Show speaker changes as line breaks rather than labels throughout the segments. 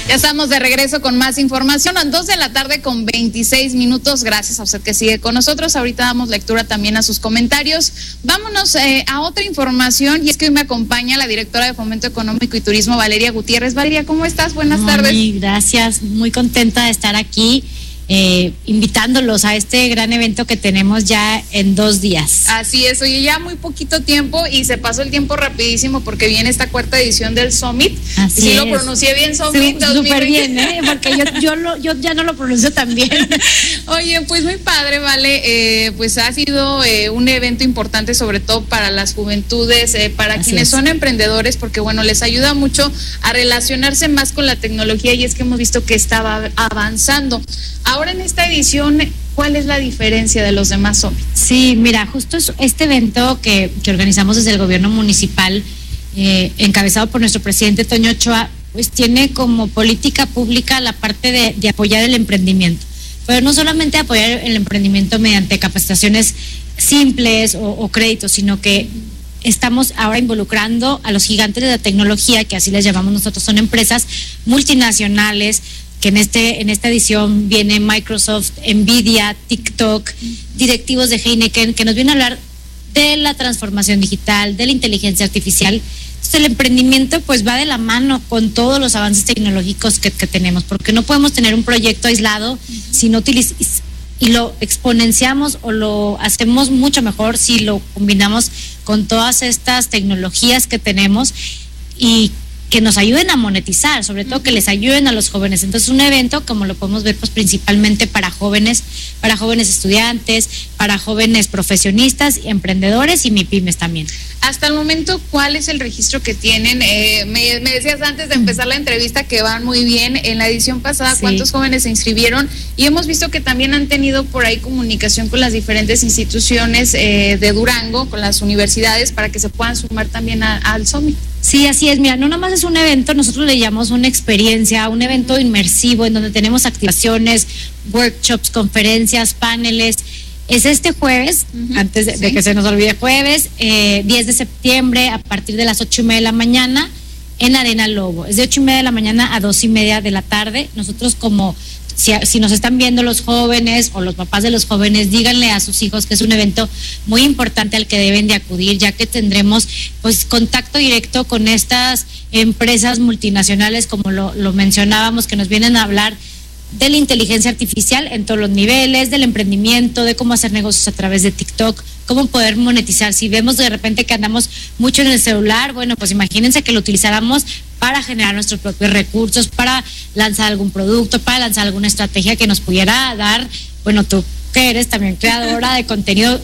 Ya estamos de regreso con más información a 2:26 p.m. Gracias a usted que sigue con nosotros. Ahorita damos lectura también a sus comentarios. Vámonos a otra información, y es que hoy me acompaña la directora de Fomento Económico y Turismo, Valeria Gutiérrez. Valeria, ¿cómo estás? Buenas tardes.
Gracias, muy contenta de estar aquí. Invitándolos a este gran evento que tenemos ya en 2 días.
Así es, oye, ya muy poquito tiempo y se pasó el tiempo rapidísimo porque viene esta 4ª edición del Summit.
Así
sí
es.
Lo pronuncié bien, Summit.
Súper bien, porque yo ya no lo pronuncio tan bien.
Oye, pues muy padre, Vale, pues ha sido un evento importante, sobre todo para las juventudes, para
Así
quienes
es.
son emprendedores, porque bueno, les ayuda mucho a relacionarse más con la tecnología, y es que hemos visto que estaba avanzando. Ahora en esta edición, ¿cuál es la diferencia de los demás Summits?
Sí, mira, justo este evento que organizamos desde el gobierno municipal, encabezado por nuestro presidente Toño Ochoa, pues tiene como política pública la parte de apoyar el emprendimiento, pero no solamente apoyar el emprendimiento mediante capacitaciones simples o créditos, sino que estamos ahora involucrando a los gigantes de la tecnología, que así les llamamos nosotros, son empresas multinacionales, que en esta edición viene Microsoft, Nvidia, TikTok, directivos de Heineken, que nos vienen a hablar de la transformación digital, de la inteligencia artificial. Entonces el emprendimiento pues va de la mano con todos los avances tecnológicos que tenemos, porque no podemos tener un proyecto aislado si no y lo exponenciamos o lo hacemos mucho mejor si lo combinamos con todas estas tecnologías que tenemos y que nos ayuden a monetizar, sobre todo que les ayuden a los jóvenes. Entonces un evento, como lo podemos ver, pues principalmente para jóvenes estudiantes, para jóvenes profesionistas, emprendedores y MIPYMES también.
Hasta el momento, ¿cuál es el registro que tienen? Me decías antes de empezar la entrevista que van muy bien. En la edición pasada,
Sí.
¿Cuántos jóvenes se inscribieron? Y hemos visto que también han tenido por ahí comunicación con las diferentes instituciones de Durango, con las universidades, para que se puedan sumar también al Summit.
Sí, así es. Mira, no nada más es un evento, nosotros le llamamos una experiencia, un evento inmersivo en donde tenemos activaciones, workshops, conferencias, paneles. Es este jueves, antes de que se nos olvide, jueves 10 de septiembre a partir de las 8:30 de la mañana en Arena Lobo. Es de 8:30 de la mañana a 2:30 de la tarde. Nosotros si nos están viendo los jóvenes o los papás de los jóvenes, díganle a sus hijos que es un evento muy importante al que deben de acudir, ya que tendremos pues contacto directo con estas empresas multinacionales, como lo mencionábamos, que nos vienen a hablar de la inteligencia artificial en todos los niveles, del emprendimiento, de cómo hacer negocios a través de TikTok, cómo poder monetizar. Si vemos de repente que andamos mucho en el celular, bueno, pues imagínense que lo utilizáramos para generar nuestros propios recursos, para lanzar algún producto, para lanzar alguna estrategia que nos pudiera dar, bueno, tú que eres también creadora de contenido,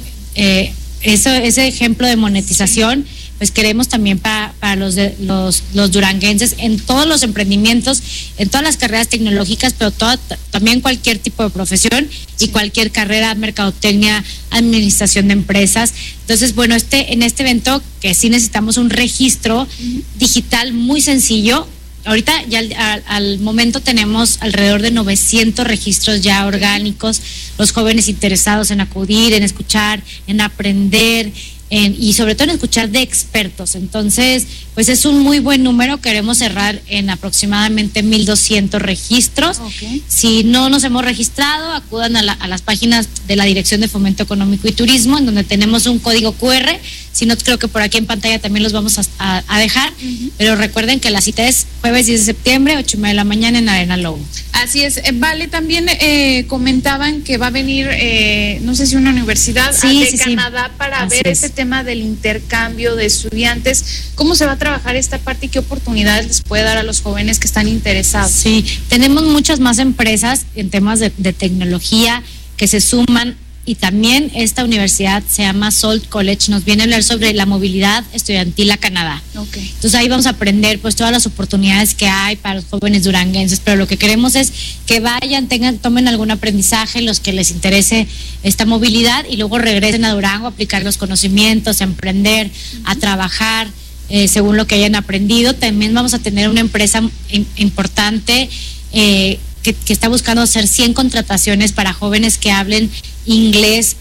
ese ejemplo de monetización, pues queremos también para los duranguenses en todos los emprendimientos, en todas las carreras tecnológicas, pero también cualquier tipo de profesión y cualquier carrera, mercadotecnia, administración de empresas. Entonces, bueno, en este evento que sí necesitamos un registro digital muy sencillo. Ahorita ya al momento tenemos alrededor de 900 registros ya orgánicos, los jóvenes interesados en acudir, en escuchar, en aprender, y sobre todo en escuchar de expertos. Entonces, pues es un muy buen número. Queremos cerrar en aproximadamente 1,200 registros.
Okay.
Si no nos hemos registrado, acudan a las páginas de la Dirección de Fomento Económico y Turismo, en donde tenemos un código QR. Si no, creo que por aquí en pantalla también los vamos a dejar. Pero recuerden que la cita es jueves 10 de septiembre, 8:30 de la mañana en Arena Lobo.
Así es. Vale, también comentaban que va a venir, no sé si una universidad de Canadá para ver ese tema del intercambio de estudiantes. ¿Cómo se va a trabajar esta parte y qué oportunidades les puede dar a los jóvenes que están interesados?
Sí, tenemos muchas más empresas en temas de tecnología que se suman, y también esta universidad se llama Salt College, nos viene a hablar sobre la movilidad estudiantil a Canadá.
Okay.
Entonces ahí vamos a aprender pues todas las oportunidades que hay para los jóvenes duranguenses, pero lo que queremos es que vayan, tomen algún aprendizaje, los que les interese esta movilidad, y luego regresen a Durango a aplicar los conocimientos, a emprender, a trabajar según lo que hayan aprendido. También vamos a tener una empresa importante que está buscando hacer 100 contrataciones para jóvenes que hablen inglés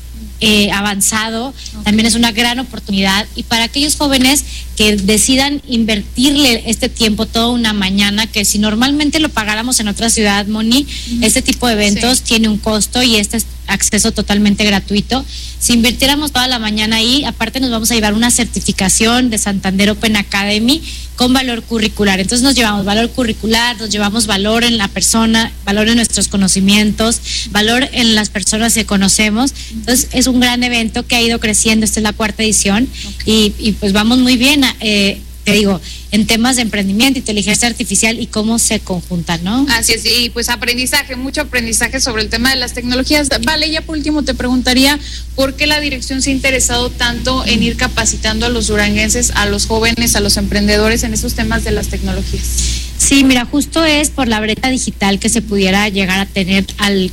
avanzado, también es una gran oportunidad. Y para aquellos jóvenes que decidan invertirle este tiempo toda una mañana, que si normalmente lo pagáramos en otra ciudad, Moni, este tipo de eventos tiene un costo y este es acceso totalmente gratuito. Si invirtiéramos toda la mañana ahí, aparte nos vamos a llevar una certificación de Santander Open Academy con valor curricular. Entonces nos llevamos valor curricular, nos llevamos valor en la persona, valor en nuestros conocimientos, valor en las personas que conocemos. Entonces es un gran evento que ha ido creciendo, esta es la 4ª edición y pues vamos muy bien, te digo, en temas de emprendimiento, inteligencia artificial y cómo se conjuntan, ¿no?
Así es, y pues aprendizaje, mucho aprendizaje sobre el tema de las tecnologías. Vale, ya por último te preguntaría, ¿por qué la dirección se ha interesado tanto en ir capacitando a los duranguenses, a los jóvenes, a los emprendedores en esos temas de las tecnologías?
Sí, mira, justo es por la brecha digital que se pudiera llegar a tener al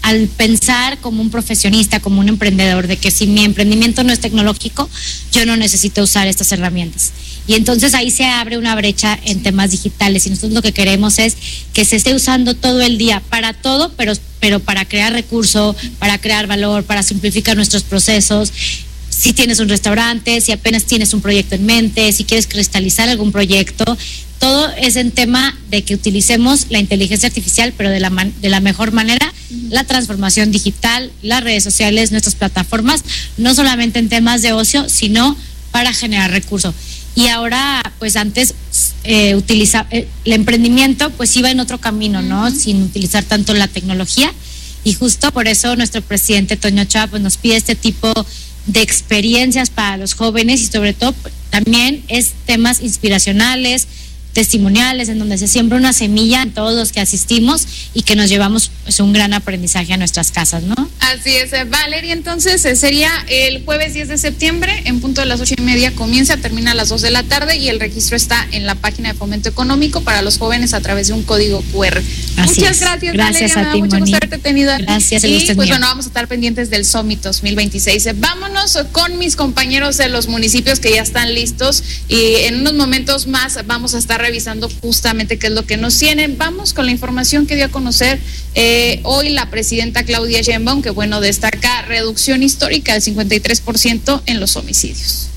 pensar como un profesionista, como un emprendedor, de que si mi emprendimiento no es tecnológico, yo no necesito usar estas herramientas. Y entonces ahí se abre una brecha en temas digitales y nosotros lo que queremos es que se esté usando todo el día para todo, pero para crear recurso, para crear valor, para simplificar nuestros procesos. Si tienes un restaurante, si apenas tienes un proyecto en mente, si quieres cristalizar algún proyecto, todo es en tema de que utilicemos la inteligencia artificial, pero de la mejor manera, la transformación digital, las redes sociales, nuestras plataformas, no solamente en temas de ocio, sino para generar recursos. Y ahora, pues antes el emprendimiento pues iba en otro camino, ¿no? Sin utilizar tanto la tecnología. Y justo por eso nuestro presidente Toño Ochoa pues nos pide este tipo de experiencias para los jóvenes y sobre todo también es temas inspiracionales, testimoniales, en donde se siembra una semilla en todos los que asistimos y que nos llevamos pues un gran aprendizaje a nuestras casas, ¿no?
Así es, Valeria, entonces sería el jueves 10 de septiembre, en punto de las 8:30 comienza, termina a las 2 de la tarde y el registro está en la página de Fomento Económico para los jóvenes a través de un código QR. Muchas gracias,
gracias
Valeria,
a ti,
me da mucho
Moni.
gusto haberte tenido aquí.
Gracias,
y pues bueno, vamos a estar pendientes del Summit 2026. Vámonos con mis compañeros de los municipios que ya están listos y en unos momentos más vamos a estar revisando justamente qué es lo que nos tienen. Vamos con la información que dio a conocer hoy la presidenta Claudia Sheinbaum, que bueno, destaca reducción histórica del 53% en los homicidios.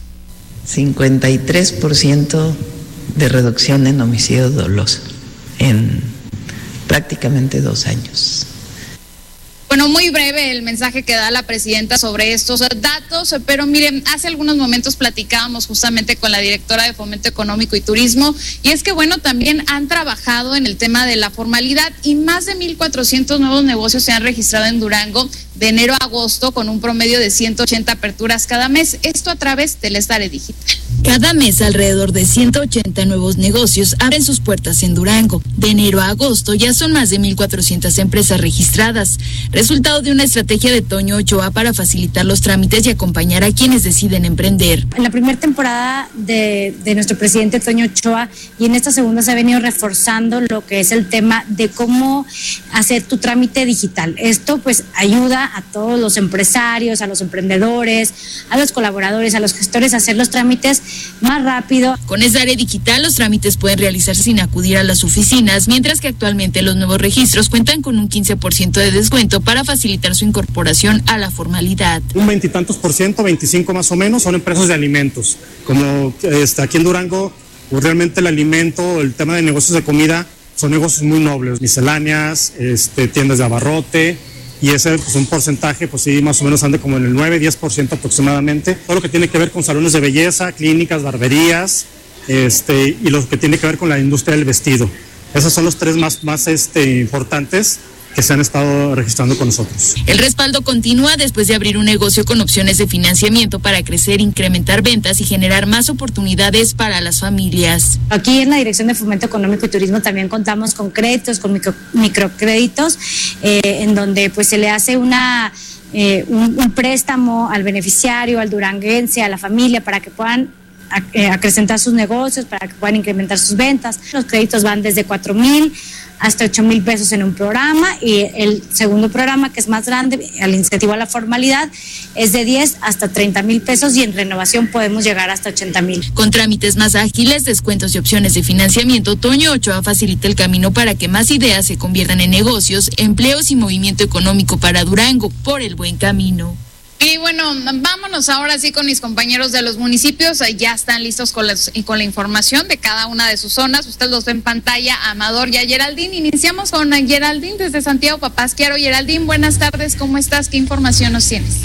53% de reducción en homicidio doloso en prácticamente 2 años.
Bueno, muy breve el mensaje que da la presidenta sobre estos datos, pero miren, hace algunos momentos platicábamos justamente con la directora de Fomento Económico y Turismo, y es que bueno, también han trabajado en el tema de la formalidad y más de 1,400 nuevos negocios se han registrado en Durango de enero a agosto con un promedio de 180 aperturas cada mes, esto a través del Estare Digital.
Cada mes alrededor de 180 nuevos negocios abren sus puertas en Durango. De enero a agosto ya son más de 1,400 empresas registradas, resultado de una estrategia de Toño Ochoa para facilitar los trámites y acompañar a quienes deciden emprender.
En la primera temporada de nuestro presidente Toño Ochoa y en esta segunda se ha venido reforzando lo que es el tema de cómo hacer tu trámite digital. Esto pues ayuda a todos los empresarios, a los emprendedores, a los colaboradores, a los gestores a hacer los trámites más rápido.
Con Estare Digital los trámites pueden realizarse sin acudir a las oficinas, mientras que actualmente los nuevos registros cuentan con un 15% de descuento para facilitar su incorporación a la formalidad.
Un 20 y tantos por ciento, 25 más o menos, son empresas de alimentos. Como aquí en Durango, pues realmente el alimento, el tema de negocios de comida, son negocios muy nobles, misceláneas, tiendas de abarrote, y ese pues un porcentaje pues sí más o menos anda como en el 9-10% aproximadamente. Todo lo que tiene que ver con salones de belleza, clínicas, barberías, y lo que tiene que ver con la industria del vestido. Esos son los tres más importantes que se han estado registrando con nosotros.
El respaldo continúa después de abrir un negocio con opciones de financiamiento para crecer, incrementar ventas y generar más oportunidades para las familias.
Aquí en la Dirección de Fomento Económico y Turismo también contamos con créditos, con microcréditos, en donde pues se le hace un préstamo al beneficiario, al duranguense, a la familia, para que puedan acrecentar sus negocios, para que puedan incrementar sus ventas. Los créditos van desde 4,000 hasta 8,000 pesos en un programa, y el segundo programa, que es más grande, el incentivo a la formalidad, es de 10 hasta 30,000 pesos, y en renovación podemos llegar hasta 80,000.
Con trámites más ágiles, descuentos y opciones de financiamiento, Toño Ochoa facilita el camino para que más ideas se conviertan en negocios, empleos y movimiento económico para Durango por el buen camino.
Y bueno, vámonos ahora sí con mis compañeros de los municipios. Ya están listos con la información de cada una de sus zonas. Usted los ve en pantalla, Amador y a Geraldine. Iniciamos con Geraldine desde Santiago Papasquiaro. Geraldine, buenas tardes, ¿cómo estás? ¿Qué información nos tienes?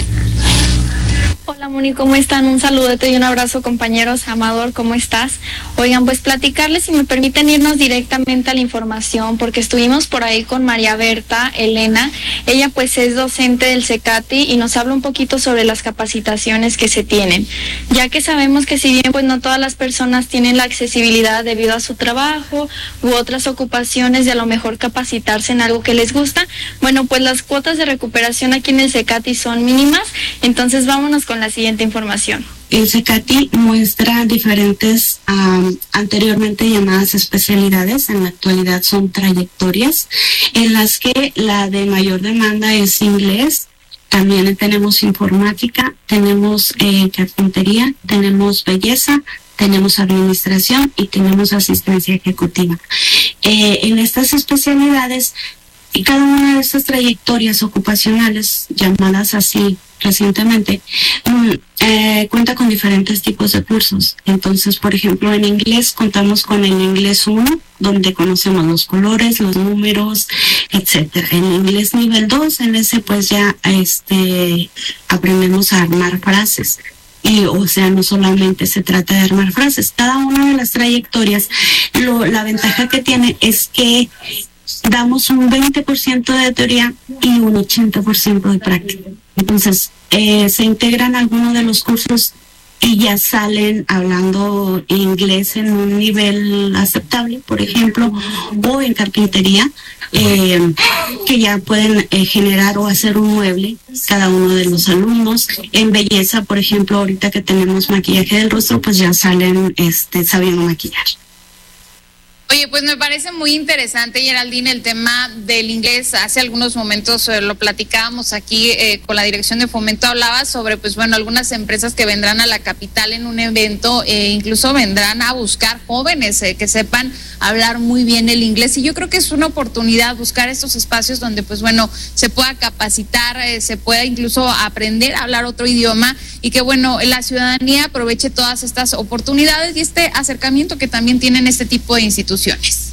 Hola Moni, ¿cómo están? Un saludote y un abrazo, compañeros. Amador, ¿cómo estás? Oigan, pues platicarles, si me permiten irnos directamente a la información, porque estuvimos por ahí con María Berta Elena. Ella pues es docente del CECATI y nos habla un poquito sobre las capacitaciones que se tienen, ya que sabemos que si bien pues no todas las personas tienen la accesibilidad debido a su trabajo u otras ocupaciones de a lo mejor capacitarse en algo que les gusta, bueno, pues las cuotas de recuperación aquí en el CECATI son mínimas. Entonces vámonos con la siguiente información.
El CECATI muestra diferentes anteriormente llamadas especialidades, en la actualidad son trayectorias, en las que la de mayor demanda es inglés. También tenemos informática, tenemos carpintería, tenemos belleza, tenemos administración y tenemos asistencia ejecutiva. En estas especialidades, y cada una de estas trayectorias ocupacionales, llamadas así recientemente, cuenta con diferentes tipos de cursos. Entonces, por ejemplo, en inglés contamos con el inglés 1, donde conocemos los colores, los números, etcétera. En inglés nivel 2, en ese pues ya aprendemos a armar frases. Y, o sea, no solamente se trata de armar frases. Cada una de las trayectorias, la ventaja que tiene es que damos un 20% de teoría y un 80% de práctica. Entonces, se integran algunos de los cursos y ya salen hablando inglés en un nivel aceptable, por ejemplo, o en carpintería, que ya pueden generar o hacer un mueble cada uno de los alumnos. En belleza, por ejemplo, ahorita que tenemos maquillaje del rostro, pues ya salen sabiendo maquillar.
Oye, pues me parece muy interesante, Geraldine, el tema del inglés. Hace algunos momentos lo platicábamos aquí con la Dirección de Fomento, hablaba sobre, pues bueno, algunas empresas que vendrán a la capital en un evento, incluso vendrán a buscar jóvenes que sepan hablar muy bien el inglés. Y yo creo que es una oportunidad buscar estos espacios donde, pues bueno, se pueda capacitar, se pueda incluso aprender a hablar otro idioma y que, bueno, la ciudadanía aproveche todas estas oportunidades y este acercamiento que también tienen este tipo de instituciones.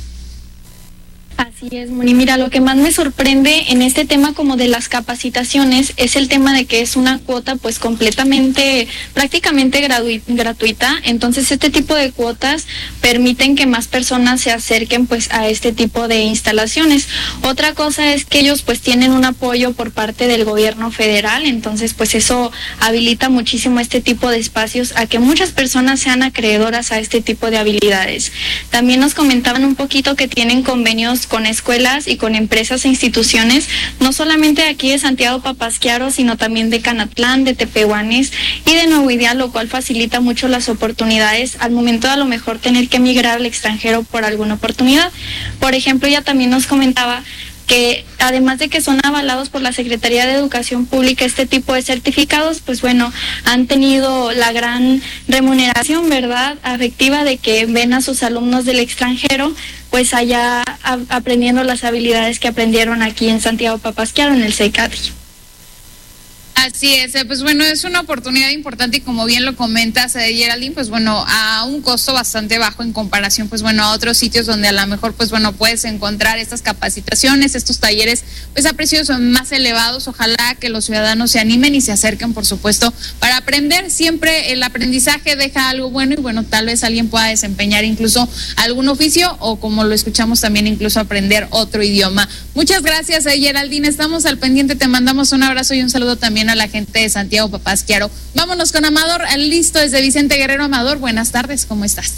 Así es, Moni. Mira, lo que más me sorprende en este tema como de las capacitaciones es el tema de que es una cuota pues prácticamente gratuita. Entonces este tipo de cuotas permiten que más personas se acerquen pues a este tipo de instalaciones. Otra cosa es que ellos pues tienen un apoyo por parte del gobierno federal, entonces pues eso habilita muchísimo este tipo de espacios a que muchas personas sean acreedoras a este tipo de habilidades. También nos comentaban un poquito que tienen convenios con escuelas y con empresas e instituciones, no solamente aquí de Santiago Papasquiaro, sino también de Canatlán, de Tepehuanes y de Nuevo Ideal, lo cual facilita mucho las oportunidades al momento de a lo mejor tener que emigrar al extranjero por alguna oportunidad. Por ejemplo, ella también nos comentaba que además de que son avalados por la Secretaría de Educación Pública este tipo de certificados, pues bueno, han tenido la gran remuneración, ¿verdad?, afectiva de que ven a sus alumnos del extranjero pues allá aprendiendo las habilidades que aprendieron aquí en Santiago Papasquiaro en el CECATI.
Así es, pues bueno, es una oportunidad importante y como bien lo comentas, Geraldine, pues bueno, a un costo bastante bajo en comparación, pues bueno, a otros sitios donde a lo mejor, pues bueno, puedes encontrar estas capacitaciones, estos talleres, pues a precios más elevados. Ojalá que los ciudadanos se animen y se acerquen, por supuesto, para aprender. Siempre el aprendizaje deja algo bueno y bueno, tal vez alguien pueda desempeñar incluso algún oficio o, como lo escuchamos también, incluso aprender otro idioma. Muchas gracias, Geraldine, estamos al pendiente, te mandamos un abrazo y un saludo también a la gente de Santiago Papasquiaro. Vámonos con Amador, listo desde Vicente Guerrero. Amador, buenas tardes, ¿cómo estás?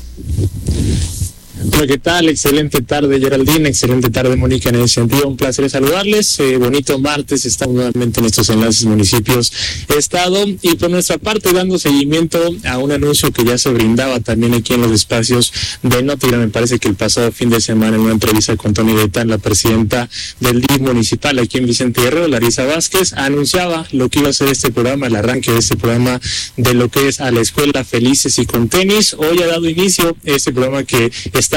Hola, ¿qué tal? Excelente tarde, Geraldine, excelente tarde, Mónica, en ese sentido, un placer saludarles, bonito martes, estamos nuevamente en estos enlaces municipios, estado, y por nuestra parte dando seguimiento a un anuncio que ya se brindaba también aquí en los espacios de Notigram. Me parece que el pasado fin de semana en una entrevista con Tony Gaitán, la presidenta del DIF municipal aquí en Vicente Guerrero, Larisa Vázquez, anunciaba lo que iba a ser este programa, el arranque de este programa de lo que es a la escuela Felices y con Tenis. Hoy ha dado inicio este programa que está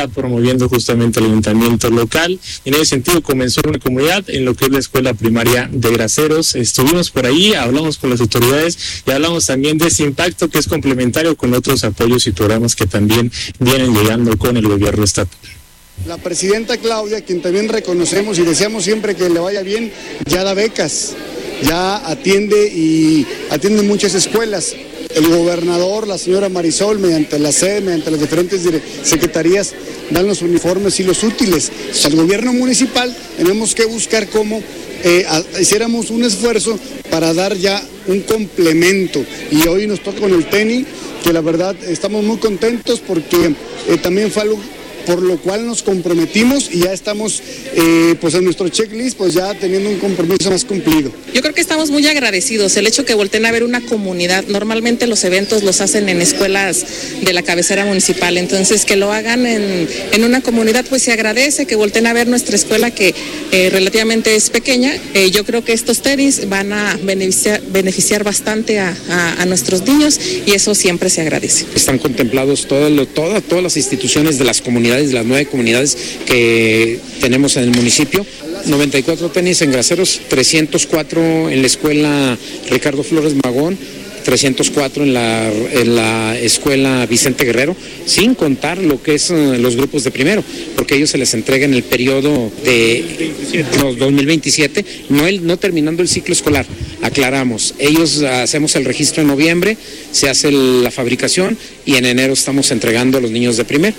promoviendo justamente el ayuntamiento local. En ese sentido comenzó una comunidad en lo que es la escuela primaria de Graceros. Estuvimos por ahí, hablamos con las autoridades y hablamos también de ese impacto que es complementario con otros apoyos y programas que también vienen llegando con el gobierno estatal.
La presidenta Claudia, quien también reconocemos y deseamos siempre que le vaya bien, ya da becas, ya atiende muchas escuelas. El gobernador, la señora Marisol, mediante la SED, mediante las diferentes secretarías, dan los uniformes y los útiles. O sea, el gobierno municipal tenemos que buscar cómo hiciéramos un esfuerzo para dar ya un complemento. Y hoy nos toca con el tenis, que la verdad estamos muy contentos porque también fue algo por lo cual nos comprometimos y ya estamos pues en nuestro checklist pues ya teniendo un compromiso más cumplido.
Yo creo que estamos muy agradecidos, el hecho que volteen a ver una comunidad, normalmente los eventos los hacen en escuelas de la cabecera municipal, entonces que lo hagan en una comunidad pues se agradece, que volteen a ver nuestra escuela que relativamente es pequeña. Yo creo que estos tenis van a beneficiar bastante a nuestros niños y eso siempre se agradece.
Están contemplados todas las instituciones de las comunidades, de las 9 comunidades que tenemos en el municipio. 94 tenis en Graceros, 304 en la escuela Ricardo Flores Magón, 304 en la escuela Vicente Guerrero, sin contar lo que es los grupos de primero, porque ellos se les entrega en el periodo de 2027, no terminando el ciclo escolar. Aclaramos, ellos hacemos el registro en noviembre, se hace la fabricación y en enero estamos entregando a los niños de primero.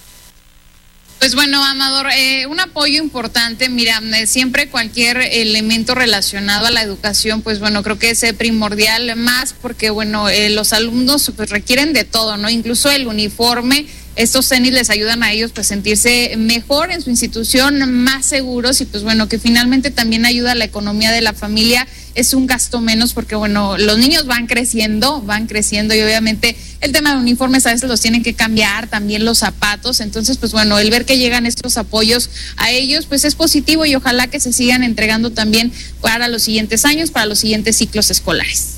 Pues bueno, Amador, un apoyo importante. Mira, siempre cualquier elemento relacionado a la educación, pues bueno, creo que es primordial más porque, bueno, los alumnos pues requieren de todo, ¿no? Incluso el uniforme. Estos tenis les ayudan a ellos pues sentirse mejor en su institución, más seguros y pues bueno, que finalmente también ayuda a la economía de la familia, es un gasto menos porque bueno, los niños van creciendo y obviamente el tema de uniformes a veces los tienen que cambiar, también los zapatos, entonces pues bueno, el ver que llegan estos apoyos a ellos pues es positivo y ojalá que se sigan entregando también para los siguientes años, para los siguientes ciclos escolares.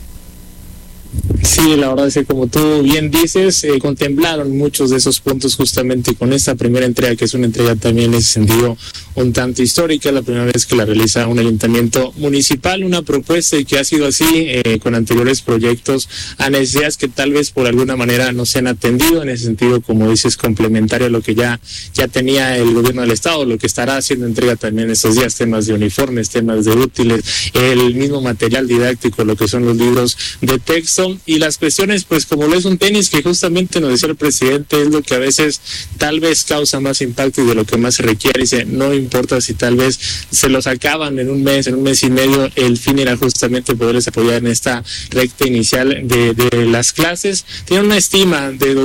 Sí, la verdad es que como tú bien dices, contemplaron muchos de esos puntos justamente con esta primera entrega, que es una entrega también en ese sentido un tanto histórica, la primera vez que la realiza un ayuntamiento municipal, una propuesta y que ha sido así con anteriores proyectos a necesidades que tal vez por alguna manera no se han atendido, en ese sentido, como dices, complementario a lo que ya tenía el gobierno del estado, lo que estará haciendo entrega también estos días, temas de uniformes, temas de útiles, el mismo material didáctico, lo que son los libros de texto y las cuestiones, pues como lo es un tenis, que justamente nos decía el presidente, es lo que a veces tal vez causa más impacto y de lo que más se requiere. Dice, no importa si tal vez se los acaban en un mes y medio, el fin era justamente poderles apoyar en esta recta inicial de las clases. Tiene una estima de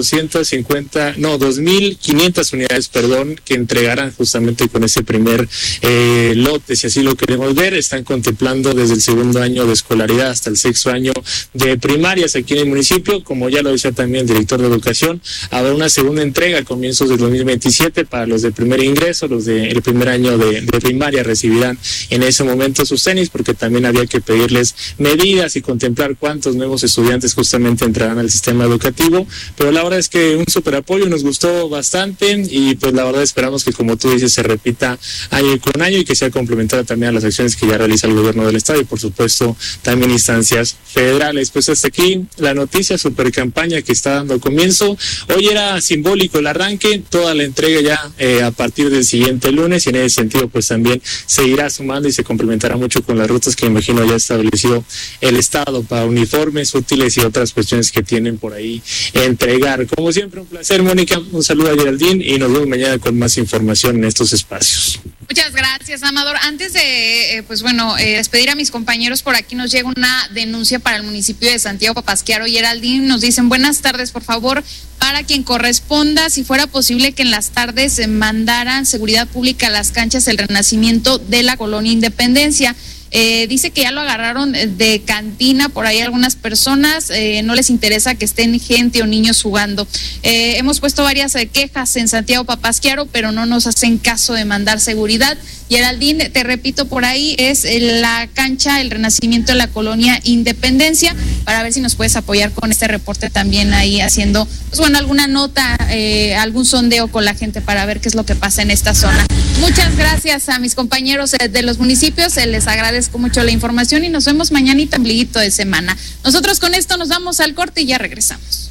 2.500 unidades, que entregarán justamente con ese primer lote, si así lo queremos ver. Están contemplando desde el segundo año de escolaridad hasta el sexto año de primarias aquí en el municipio, como ya lo decía también el director de educación. Habrá una segunda entrega a comienzos del 2027 para los de primer ingreso, los del primer año de primaria recibirán en ese momento sus tenis, porque también había que pedirles medidas y contemplar cuántos nuevos estudiantes justamente entrarán al sistema educativo, pero la verdad es que un súper apoyo, nos gustó bastante y pues la verdad esperamos que, como tú dices, se repita año con año y que sea complementada también a las acciones que ya realiza el gobierno del estado y por supuesto también instancias federales. Pues hasta aquí la noticia, super campaña que está dando comienzo. Hoy era simbólico el arranque, toda la entrega ya a partir del siguiente lunes y en ese sentido pues también se irá sumando y se complementará mucho con las rutas que imagino ya estableció el estado para uniformes, útiles y otras cuestiones que tienen por ahí entregar. Como siempre, un placer, Mónica, un saludo a Geraldine y nos vemos mañana con más información en estos espacios.
Muchas gracias, Amador. Antes de, despedir a mis compañeros, por aquí nos llega una denuncia para el municipio de Santiago Papasquiaro y Geraldine. Nos dicen, buenas tardes, por favor, para quien corresponda, si fuera posible que en las tardes mandaran seguridad pública a las canchas El Renacimiento de la Colonia Independencia. Dice que ya lo agarraron de cantina por ahí algunas personas, no les interesa que estén gente o niños jugando. Hemos puesto varias quejas en Santiago Papasquiaro, pero no nos hacen caso de mandar seguridad. Geraldine, te repito, por ahí es la cancha El Renacimiento de la Colonia Independencia, para ver si nos puedes apoyar con este reporte también ahí haciendo, pues bueno, alguna nota, algún sondeo con la gente para ver qué es lo que pasa en esta zona. Muchas gracias a mis compañeros de los municipios, les agradezco mucho la información y nos vemos mañanita, ombliguito de semana. Nosotros con esto nos vamos al corte y ya regresamos.